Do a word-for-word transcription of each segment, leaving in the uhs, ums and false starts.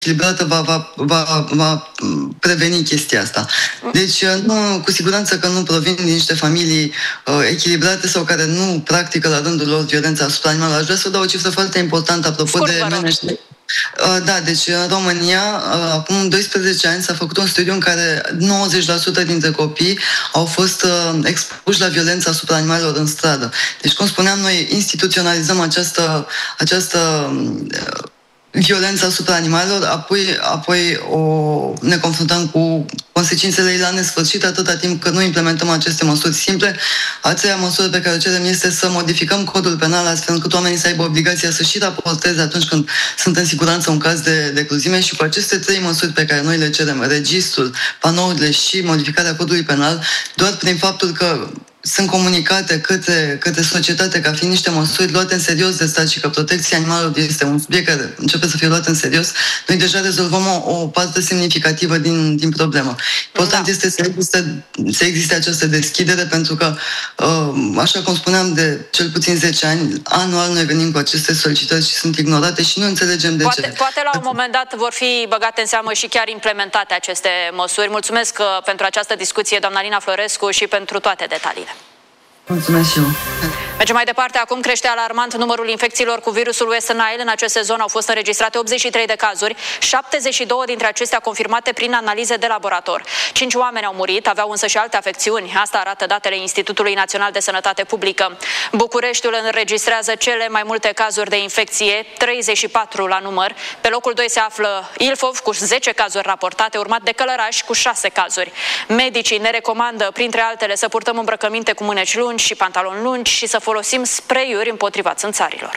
echilibrată va, va, va, va preveni chestia asta. Deci, nu, cu siguranță că nu provin din niște familii uh, echilibrate sau care nu practică la rândul lor violența asupra animalelor. Aș vrea să dau o cifră foarte importantă apropo Scurt, de management. Uh, da, deci în România, uh, acum doisprezece ani s-a făcut un studiu în care nouăzeci la sută dintre copii au fost uh, expuși la violența asupra animalelor în stradă. Deci, cum spuneam, noi instituționalizăm această, această uh, violența asupra animalelor, apoi, apoi o, ne confruntăm cu consecințele ei la nesfârșit atâta timp cât nu implementăm aceste măsuri simple. A treia măsură pe care o cerem este să modificăm codul penal astfel încât oamenii să aibă obligația să și raporteze atunci când sunt în siguranță un caz de, de cruzime și cu aceste trei măsuri pe care noi le cerem, registrul, panourile și modificarea codului penal, doar prin faptul că sunt comunicate către, către societate ca fiind niște măsuri luate în serios de stat și că protecția animalelor este un subiect care începe să fie luat în serios, noi deja rezolvăm o, o parte semnificativă din, din problemă. Important da. este să existe, să existe această deschidere pentru că, așa cum spuneam, de cel puțin zece ani, anual noi venim cu aceste solicitări și sunt ignorate și nu înțelegem de poate, ce. Poate la un moment dat vor fi băgate în seamă și chiar implementate aceste măsuri. Mulțumesc pentru această discuție, doamna Alina Florescu, și pentru toate detaliile. Mulțumesc și eu. Mergem mai departe. Acum crește alarmant numărul infecțiilor cu virusul West Nile. În acest sezon au fost înregistrate optzeci și trei de cazuri, șaptezeci și doi dintre acestea confirmate prin analize de laborator. Cinci oameni au murit, aveau însă și alte afecțiuni. Asta arată datele Institutului Național de Sănătate Publică. Bucureștiul înregistrează cele mai multe cazuri de infecție, treizeci și patru la număr. Pe locul doi se află Ilfov cu zece cazuri raportate, urmat de Călăraș cu șase cazuri. Medicii ne recomandă, printre altele, să purtăm îmbrăcăminte cu mâneci lungi și pantaloni lungi și să folosim spray-uri împotriva țânțarilor.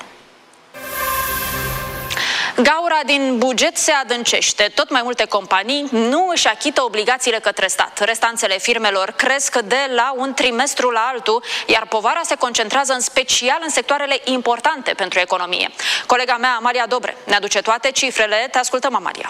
Gaura din buget se adâncește. Tot mai multe companii nu își achită obligațiile către stat. Restanțele firmelor cresc de la un trimestru la altul, iar povara se concentrează în special în sectoarele importante pentru economie. Colega mea, Amalia Dobre, ne aduce toate cifrele. Te ascultăm, Amalia.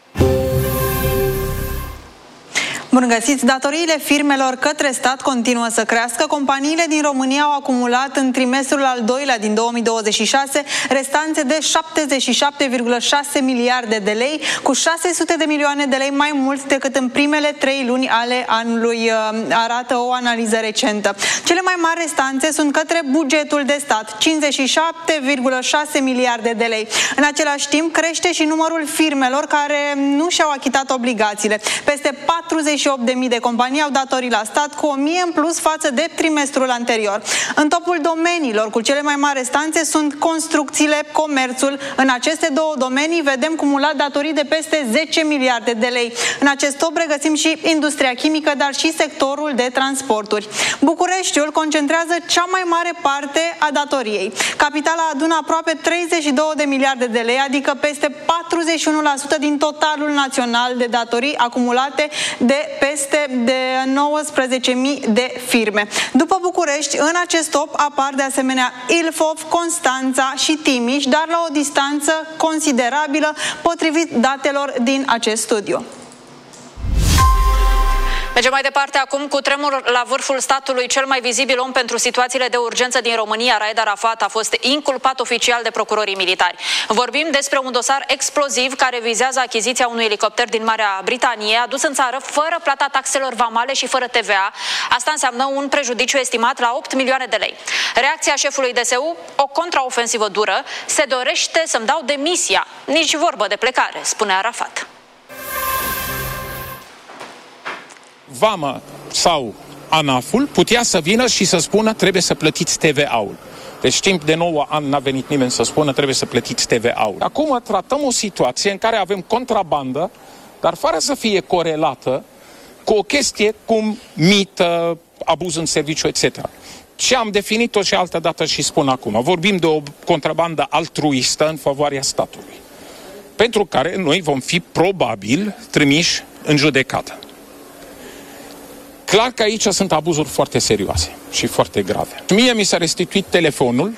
Bun găsiți! Datoriile firmelor către stat continuă să crească. Companiile din România au acumulat în trimestrul al doilea din două mii douăzeci și șase restanțe de șaptezeci și șapte virgulă șase miliarde de lei, cu șase sute de milioane de lei mai mult decât în primele trei luni ale anului, arată o analiză recentă. Cele mai mari restanțe sunt către bugetul de stat, cincizeci și șapte virgulă șase miliarde de lei. În același timp, crește și numărul firmelor care nu și-au achitat obligațiile. Peste patruzeci și opt de mii de companii au datorii la stat, cu o mie în plus față de trimestrul anterior. În topul domeniilor cu cele mai mari restanțe sunt construcțiile, comerțul. În aceste două domenii vedem cumulat datorii de peste zece miliarde de lei. În acest top regăsim și industria chimică, dar și sectorul de transporturi. Bucureștiul concentrează cea mai mare parte a datoriei. Capitala adună aproape treizeci și două de miliarde de lei, adică peste patruzeci și unu la sută din totalul național de datorii acumulate de peste de nouăsprezece mii de firme. După București, în acest top apar de asemenea Ilfov, Constanța și Timiș, dar la o distanță considerabilă potrivit datelor din acest studiu. Mergem mai departe acum cu tremur la vârful statului. Cel mai vizibil om pentru situațiile de urgență din România, Raed Arafat, a fost inculpat oficial de procurorii militari. Vorbim despre un dosar exploziv care vizează achiziția unui elicopter din Marea Britanie, adus în țară fără plata taxelor vamale și fără T V A. Asta înseamnă un prejudiciu estimat la opt milioane de lei. Reacția șefului D S U? O contraofensivă dură. Se dorește să-mi dau demisia. Nici vorbă de plecare, spune Arafat. Vama sau ANAF-ul putea să vină și să spună trebuie să plătiți T V A-ul. Deci timp de nouă ani n-a venit nimeni să spună trebuie să plătiți T V A-ul. Acum tratăm o situație în care avem contrabandă, dar fără să fie corelată cu o chestie cum mită, abuz în serviciu, et cetera. Ce am definit-o și altă dată și spun acum. Vorbim de o contrabandă altruistă în favoarea statului, pentru care noi vom fi probabil trimiși în judecată. Clar că aici sunt abuzuri foarte serioase și foarte grave. Mie mi s-a restituit telefonul,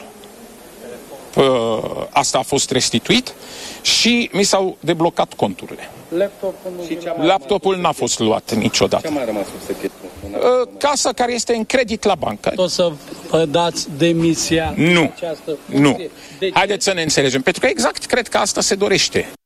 asta a fost restituit, și mi s-au deblocat conturile. Laptopul, Laptopul n-a fost luat niciodată. Ce mai a rămas Casa care este în credit la bancă. O să vă dați demisia? Nu, nu. Haideți să ne înțelegem, pentru că exact cred că asta se dorește.